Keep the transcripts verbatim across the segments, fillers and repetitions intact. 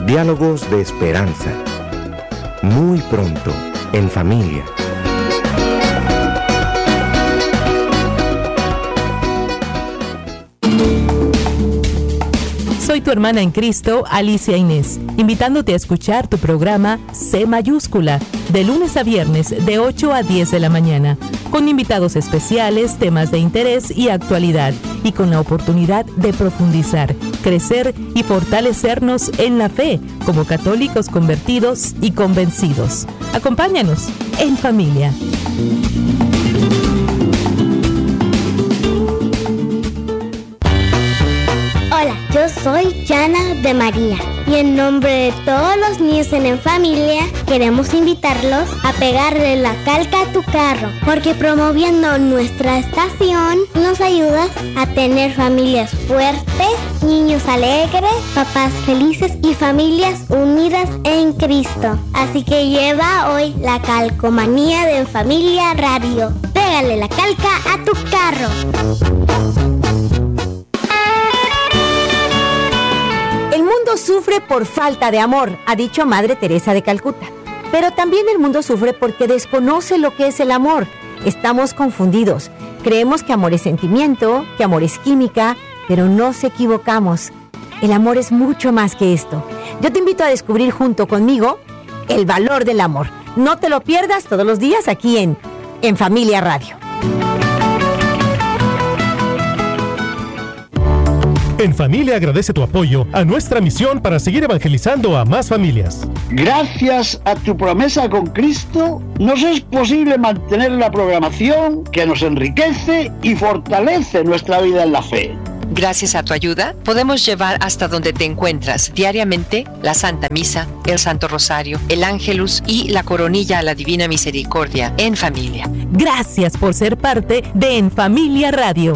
Diálogos de esperanza. Muy pronto, en familia. Soy tu hermana en Cristo, Alicia Inés, invitándote a escuchar tu programa C Mayúscula, de lunes a viernes de ocho a diez de la mañana, con invitados especiales, temas de interés y actualidad, y con la oportunidad de profundizar, crecer y fortalecernos en la fe como católicos convertidos y convencidos. Acompáñanos en familia. Hola, yo soy Yana de María y en nombre de todos los niños en En Familia queremos invitarlos a pegarle la calca a tu carro, porque promoviendo nuestra estación nos ayudas a tener familias fuertes, niños alegres, papás felices y familias unidas en Cristo. Así que lleva hoy la calcomanía de En Familia Radio. Pégale la calca a tu carro. El mundo sufre por falta de amor, ha dicho Madre Teresa de Calcuta. Pero también el mundo sufre porque desconoce lo que es el amor. Estamos confundidos. Creemos que amor es sentimiento, que amor es química, pero nos equivocamos. El amor es mucho más que esto. Yo te invito a descubrir junto conmigo el valor del amor. No te lo pierdas todos los días aquí en En Familia Radio. En Familia agradece tu apoyo a nuestra misión para seguir evangelizando a más familias. Gracias a tu promesa con Cristo, nos es posible mantener la programación que nos enriquece y fortalece nuestra vida en la fe. Gracias a tu ayuda, podemos llevar hasta donde te encuentras diariamente la Santa Misa, el Santo Rosario, el Ángelus y la Coronilla a la Divina Misericordia en familia. Gracias por ser parte de En Familia Radio.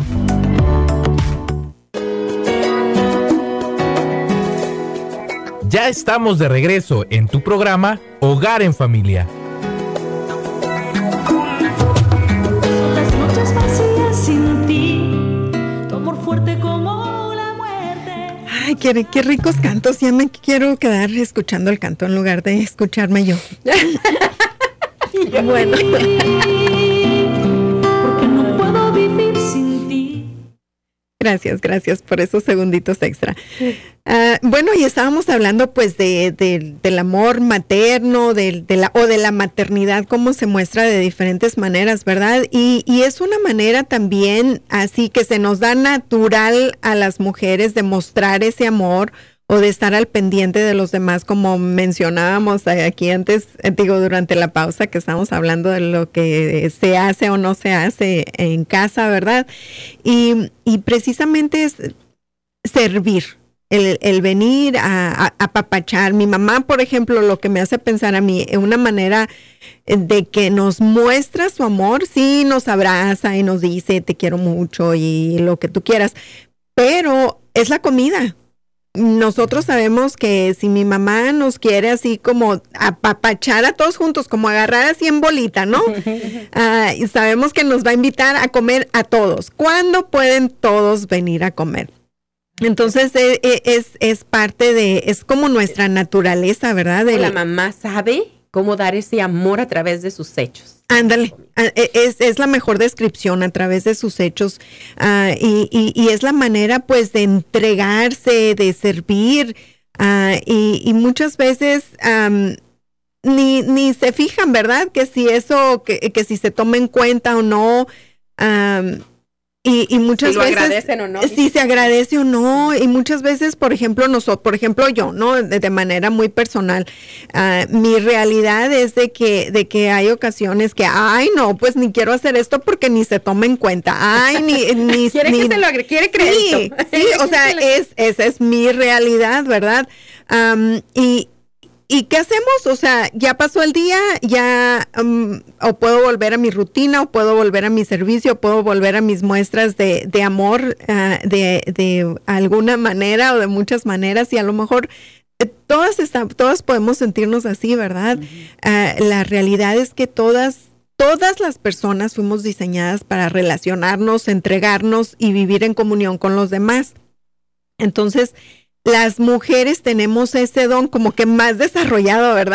Ya estamos de regreso en tu programa Hogar en Familia. Son las noches vacías sin ti, tu amor fuerte como la muerte. Ay, qué, qué ricos cantos. Ya me quiero quedar escuchando el canto en lugar de escucharme yo. Bueno. Porque no puedo vivir sin ti. Gracias, gracias por esos segunditos extra. Uh, bueno, y estábamos hablando pues de, de del amor materno, de, de la o de la maternidad, cómo se muestra de diferentes maneras, ¿verdad? Y, y es una manera también así que se nos da natural a las mujeres de mostrar ese amor o de estar al pendiente de los demás, como mencionábamos aquí antes, digo, durante la pausa, que estamos hablando de lo que se hace o no se hace en casa, ¿verdad? Y, y precisamente es servir, el, el venir a, a apapachar. Mi mamá, por ejemplo, lo que me hace pensar a mí, una manera de que nos muestra su amor, sí nos abraza y nos dice, te quiero mucho y lo que tú quieras, pero es la comida. Nosotros sabemos que si mi mamá nos quiere así como apapachar a todos juntos, como agarrar así en bolita, ¿no? Uh, y sabemos que nos va a invitar a comer a todos. ¿Cuándo pueden todos venir a comer? Entonces es, es, es parte de, es como nuestra naturaleza, ¿verdad? De la mamá sabe cómo dar ese amor a través de sus hechos. Ándale, es, es la mejor descripción, a través de sus hechos, uh, y, y, y es la manera pues de entregarse, de servir, uh, y, y muchas veces um, ni, ni se fijan, ¿verdad? Que si eso, que, que si se toma en cuenta o no, um, y, y muchas si lo veces agradecen o no. Si se agradece o no, y muchas veces, por ejemplo, nosotros, por ejemplo, yo, ¿no? De, de manera muy personal, uh, mi realidad es de que, de que hay ocasiones que, ay, no, pues ni quiero hacer esto porque ni se toma en cuenta, ay, ni, ni, quiere ni, que se lo agre- quiere crédito. Sí, sí, o sea, es, esa es mi realidad, ¿verdad? Um, y, ¿Y qué hacemos? O sea, ya pasó el día, ya um, o puedo volver a mi rutina, o puedo volver a mi servicio, o puedo volver a mis muestras de, de amor uh, de, de alguna manera o de muchas maneras, y a lo mejor eh, todas, está, todas podemos sentirnos así, ¿verdad? Uh-huh. Uh, la realidad es que todas, todas las personas fuimos diseñadas para relacionarnos, entregarnos y vivir en comunión con los demás. Entonces, las mujeres tenemos ese don como que más desarrollado, ¿verdad?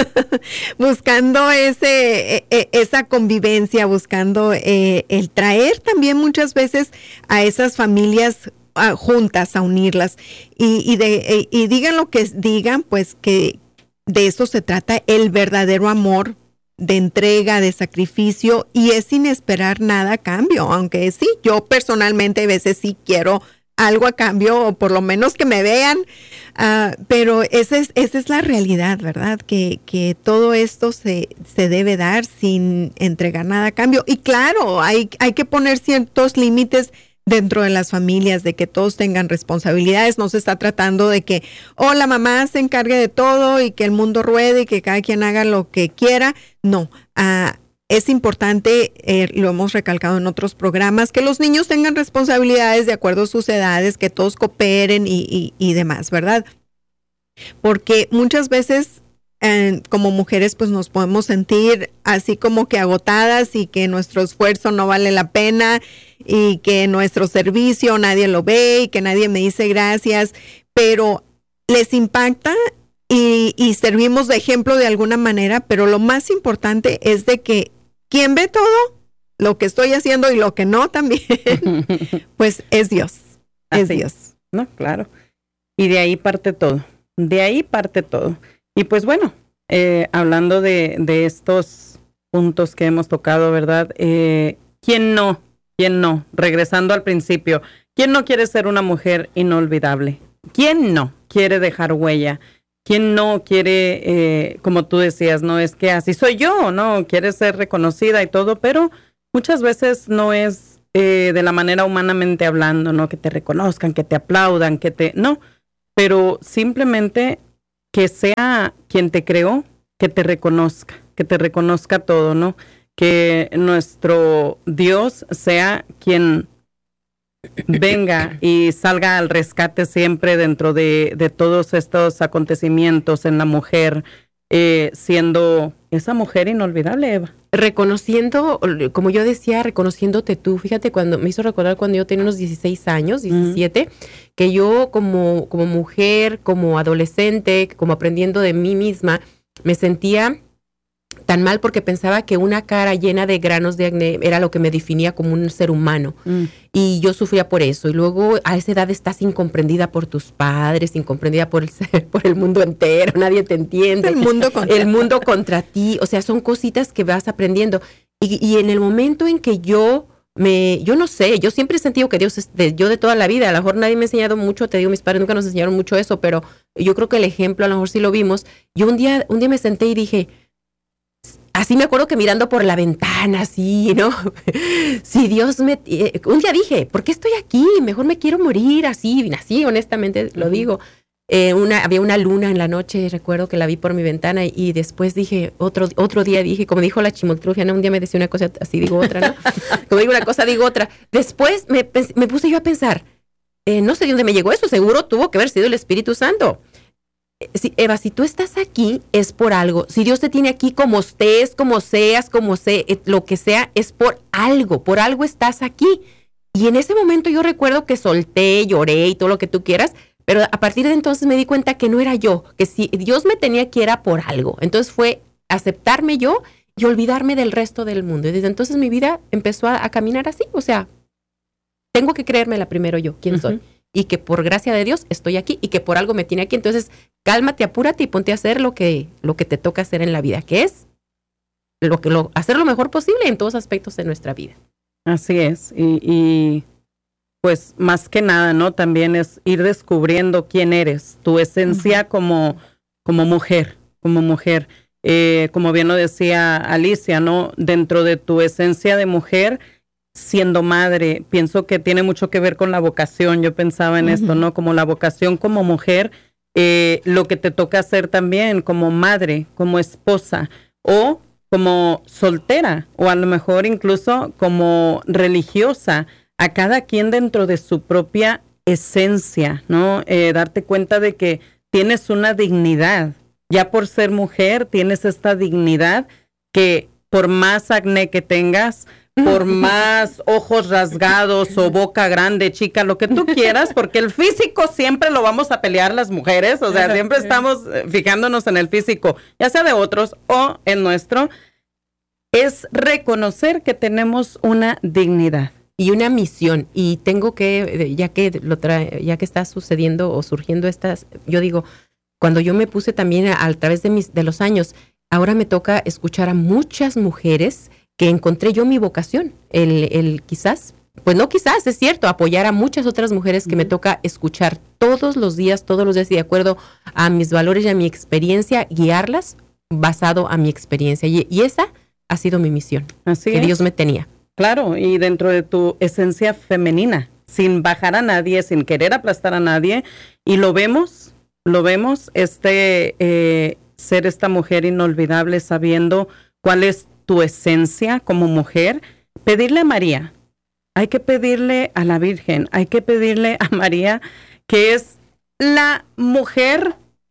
Buscando ese, eh, esa convivencia, buscando eh, el traer también muchas veces a esas familias uh, juntas, a unirlas. Y, y, de, eh, y digan lo que digan, pues que de eso se trata el verdadero amor, de entrega, de sacrificio, y es sin esperar nada a cambio, aunque sí, yo personalmente a veces sí quiero algo a cambio, o por lo menos que me vean, uh, pero esa es, esa es la realidad, ¿verdad? Que, que todo esto se, se debe dar sin entregar nada a cambio. Y claro, hay, hay que poner ciertos límites dentro de las familias, de que todos tengan responsabilidades. No se está tratando de que, oh, la mamá se encargue de todo y que el mundo ruede y que cada quien haga lo que quiera. No, uh, es importante, eh, lo hemos recalcado en otros programas, que los niños tengan responsabilidades de acuerdo a sus edades, que todos cooperen y, y, y demás, ¿verdad? Porque muchas veces eh, como mujeres pues nos podemos sentir así como que agotadas y que nuestro esfuerzo no vale la pena y que nuestro servicio nadie lo ve y que nadie me dice gracias, pero les impacta y, y servimos de ejemplo de alguna manera, pero lo más importante es de que quien ve todo, lo que estoy haciendo y lo que no también, pues es Dios, es Así, Dios. No, claro. Y de ahí parte todo, de ahí parte todo. Y pues bueno, eh, hablando de, de estos puntos que hemos tocado, ¿verdad? Eh, ¿Quién no? ¿Quién no? Regresando al principio, ¿quién no quiere ser una mujer inolvidable? ¿Quién no quiere dejar huella? ¿Quién no quiere, eh, como tú decías, no es que así soy yo, no? Quiere ser reconocida y todo, pero muchas veces no es eh, de la manera humanamente hablando, ¿no? Que te reconozcan, que te aplaudan, que te... No, pero simplemente que sea quien te creó, que te reconozca, que te reconozca todo, ¿no? Que nuestro Dios sea quien venga y salga al rescate siempre dentro de, de todos estos acontecimientos en la mujer, eh, siendo esa mujer inolvidable, Eva. Reconociendo, como yo decía, reconociéndote tú. Fíjate, cuando me hizo recordar cuando yo tenía unos dieciséis años, diecisiete, uh-huh. que yo como, como mujer, como adolescente, como aprendiendo de mí misma, me sentía tan mal porque pensaba que una cara llena de granos de acné era lo que me definía como un ser humano. Mm. Y yo sufría por eso. Y luego a esa edad estás incomprendida por tus padres, incomprendida por el ser, por el mundo entero, nadie te entiende. El mundo contra el mundo contra ti. O sea, son cositas que vas aprendiendo. Y, y en el momento en que yo me, yo no sé, yo siempre he sentido que Dios es de, yo de toda la vida, a lo mejor nadie me ha enseñado mucho, te digo, mis padres nunca nos enseñaron mucho eso, pero yo creo que el ejemplo a lo mejor sí lo vimos. Yo un día, un día me senté y dije, así me acuerdo que mirando por la ventana, así, ¿no? Si Dios me... Eh, un día dije, ¿por qué estoy aquí? Mejor me quiero morir, así, así, honestamente lo digo. Eh, una, había una luna en la noche, recuerdo que la vi por mi ventana y después dije, otro, otro día dije, como dijo la chimoltrufia, un día me decía una cosa, así digo otra, ¿no? Como digo una cosa, digo otra. Después me, me puse yo a pensar, eh, no sé de dónde me llegó eso, seguro tuvo que haber sido el Espíritu Santo. Si, Eva, si tú estás aquí es por algo. Si Dios te tiene aquí como estés, como seas, como sé, lo que sea, es por algo. Por algo estás aquí. Y en ese momento yo recuerdo que solté, lloré y todo lo que tú quieras, pero a partir de entonces me di cuenta que no era yo, que si Dios me tenía aquí era por algo. Entonces fue aceptarme yo y olvidarme del resto del mundo. Y desde entonces mi vida empezó a, a caminar así. O sea, tengo que creérmela primero yo, quién uh-huh. soy. Y que por gracia de Dios estoy aquí y que por algo me tiene aquí. Entonces, cálmate, apúrate y ponte a hacer lo que, lo que te toca hacer en la vida, que es lo que, lo, hacer lo mejor posible en todos aspectos de nuestra vida. Así es. Y, y pues más que nada, ¿no? También es ir descubriendo quién eres, tu esencia uh-huh. como, como mujer, como mujer. Eh, como bien lo decía Alicia, ¿no? Dentro de tu esencia de mujer, siendo madre, pienso que tiene mucho que ver con la vocación. Yo pensaba en uh-huh. esto, ¿no? Como la vocación como mujer, eh, lo que te toca hacer también como madre, como esposa o como soltera o a lo mejor incluso como religiosa, a cada quien dentro de su propia esencia, ¿no? Eh, darte cuenta de que tienes una dignidad. Ya por ser mujer tienes esta dignidad que por más acné que tengas, por más ojos rasgados o boca grande, chica, lo que tú quieras, porque el físico siempre lo vamos a pelear las mujeres, o sea, siempre estamos fijándonos en el físico, ya sea de otros o en nuestro, es reconocer que tenemos una dignidad. Y una misión, y tengo que, ya que lo trae, ya que está sucediendo o surgiendo estas, yo digo, cuando yo me puse también a, a través de mis de los años, ahora me toca escuchar a muchas mujeres que encontré yo mi vocación, el, el quizás, pues no quizás, es cierto, apoyar a muchas otras mujeres que me toca escuchar todos los días, todos los días, y de acuerdo a mis valores y a mi experiencia, guiarlas basado a mi experiencia, y, y esa ha sido mi misión, Así que es. Dios me tenía. Claro, y dentro de tu esencia femenina, sin bajar a nadie, sin querer aplastar a nadie, y lo vemos, lo vemos, este eh, ser esta mujer inolvidable sabiendo cuál es tu esencia como mujer, pedirle a María, hay que pedirle a la Virgen, hay que pedirle a María, que es la mujer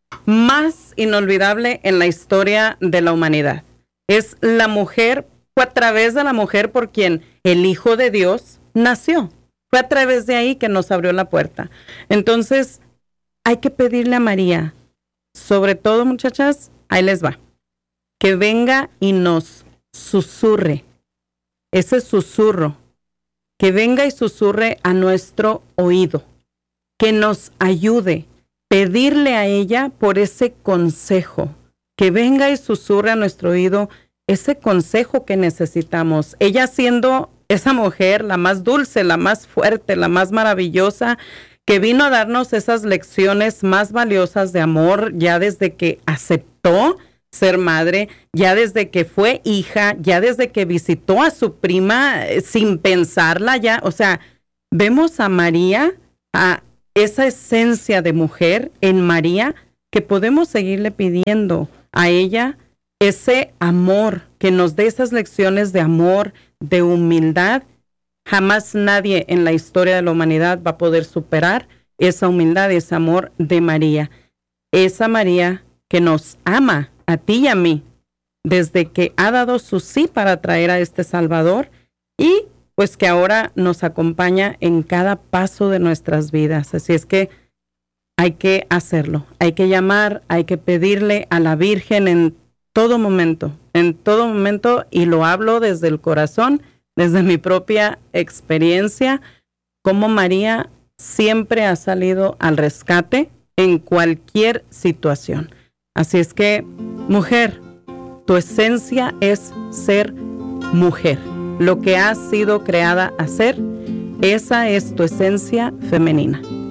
más inolvidable en la historia de la humanidad. Es la mujer, fue a través de la mujer por quien el Hijo de Dios nació. Fue a través de ahí que nos abrió la puerta. Entonces, hay que pedirle a María, sobre todo, muchachas, ahí les va, que venga y nos susurre, ese susurro, que venga y susurre a nuestro oído, que nos ayude, pedirle a ella por ese consejo, que venga y susurre a nuestro oído ese consejo que necesitamos. Ella siendo esa mujer, la más dulce, la más fuerte, la más maravillosa, que vino a darnos esas lecciones más valiosas de amor, ya desde que aceptó ser madre, ya desde que fue hija, ya desde que visitó a su prima eh, sin pensarla ya. O sea, vemos a María, a esa esencia de mujer en María, que podemos seguirle pidiendo a ella ese amor, que nos dé esas lecciones de amor, de humildad. Jamás nadie en la historia de la humanidad va a poder superar esa humildad y ese amor de María. Esa María que nos ama a ti y a mí, desde que ha dado su sí para traer a este Salvador, y pues que ahora nos acompaña en cada paso de nuestras vidas. Así es que hay que hacerlo, hay que llamar, hay que pedirle a la Virgen en todo momento, en todo momento, y lo hablo desde el corazón, desde mi propia experiencia, como María siempre ha salido al rescate en cualquier situación. Así es que, mujer, tu esencia es ser mujer. Lo que has sido creada a ser, esa es tu esencia femenina.